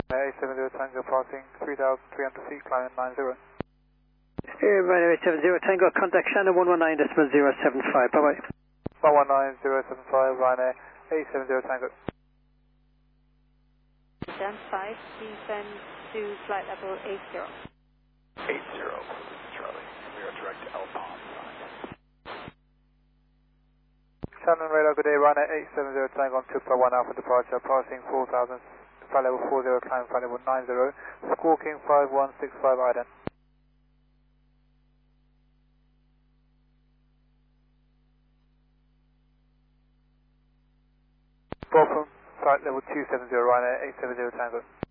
870 Tango passing 3,300 feet, climbing 90. Ryanair 870 Tango, contact Shannon 119.075, bye bye. 119075, Ryanair 870 Tango. Stand 5, descend to flight level 80. 80, Charlie. We are direct to El Palm. Shannon radar, good day, Ryanair 870 Tango on 2.1 Alpha departure, passing 4,000, flight level 40, climbing flight level 90, squawking 5165 ident. Botham, flight level 270, Ryanair 870 Tango.